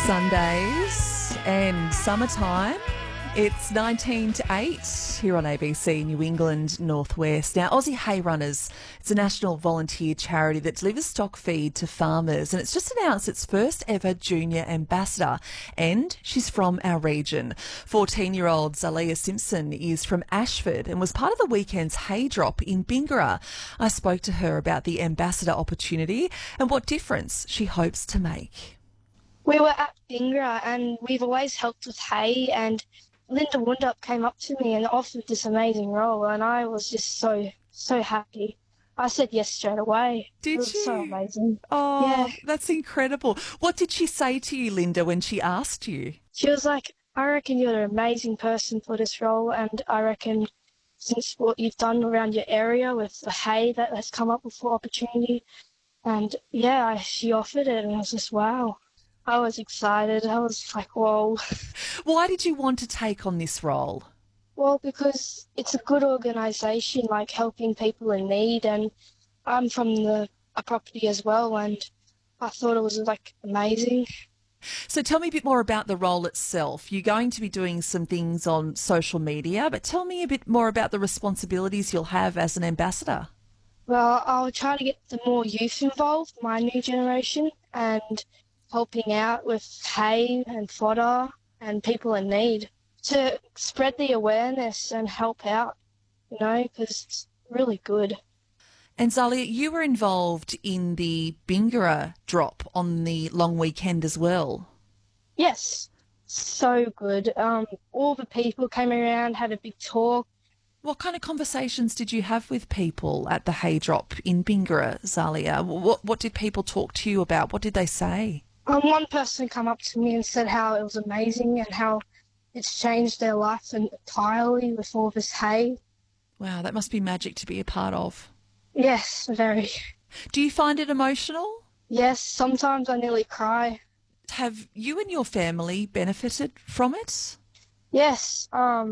Sundays and summertime. It's 19 to 8 here on ABC New England Northwest. Now, Aussie Hay Runners, it's a national volunteer charity that delivers stock feed to farmers, and it's just announced its first ever junior ambassador, and she's from our region. 14-year-old Zalia Simpson is from Ashford and was part of the weekend's hay drop in Bingara. I spoke to her about the ambassador opportunity and what difference she hopes to make. We were at Bingara and we've always helped with hay, and Linda Wundup came up to me and offered this amazing role, and I was just so happy. I said yes straight away. Did it was you? so amazing. Oh, Yeah. that's incredible. What did she say to you, Linda, when she asked you? She was like, I reckon you're an amazing person for this role, and I reckon since what you've done around your area with the hay that has come up for opportunity, and yeah, she offered it and I was just wow. I was excited. I was like, whoa. Why did you want to take on this role? Well, because it's a good organisation, like helping people in need, and I'm from a property as well, and I thought it was like amazing. So tell me a bit more about the role itself. You're going to be doing some things on social media, but tell me a bit more about the responsibilities you'll have as an ambassador. Well, I'll try to get the more youth involved, my new generation, and helping out with hay and fodder and people in need to spread the awareness and help out, because it's really good. And Zalia, you were involved in the Bingara drop on the long weekend as well. Yes, so good. All the people came around, had a big talk. What kind of conversations did you have with people at the hay drop in Bingara, Zalia? What did people talk to you about? What did they say? One person come up to me and said how it was amazing and how it's changed their life entirely with all this hay. Wow, that must be magic to be a part of. Yes, very. Do you find it emotional? Yes, sometimes I nearly cry. Have you and your family benefited from it? Yes,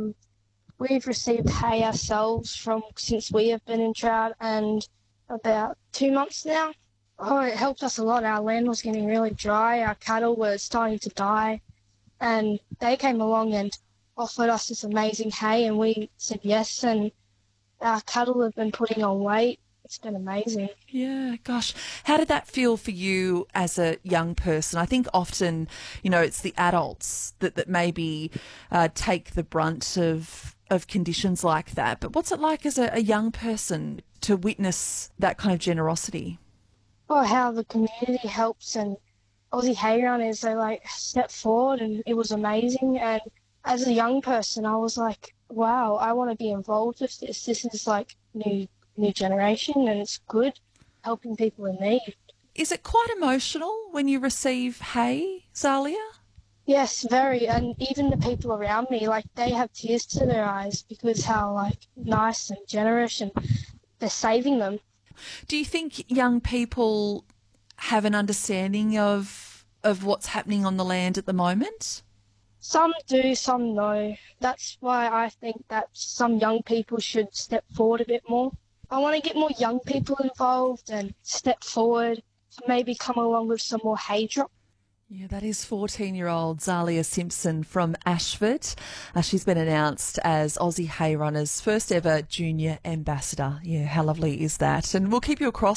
we've received hay ourselves since we have been in drought, and about 2 months now. Oh, it helped us a lot. Our land was getting really dry. Our cattle were starting to die. And they came along and offered us this amazing hay, and we said yes. And our cattle have been putting on weight. It's been amazing. Yeah, gosh. How did that feel for you as a young person? I think often, it's the adults that maybe take the brunt of conditions like that. But what's it like as a young person to witness that kind of generosity? Oh, how the community helps, and Aussie Hay Runners, they step forward, and it was amazing. And as a young person, I was like, wow, I want to be involved with this. This is like new generation, and it's good helping people in need. Is it quite emotional when you receive hay, Zalia? Yes, very. And even the people around me, they have tears to their eyes because how nice and generous, and they're saving them. Do you think young people have an understanding of what's happening on the land at the moment? Some do, some no. That's why I think that some young people should step forward a bit more. I want to get more young people involved and step forward, maybe come along with some more hay drop. Yeah, that is 14-year-old Zalia Simpson from Ashford. She's been announced as Aussie Hay Runners' first ever junior ambassador. Yeah, how lovely is that? And we'll keep you across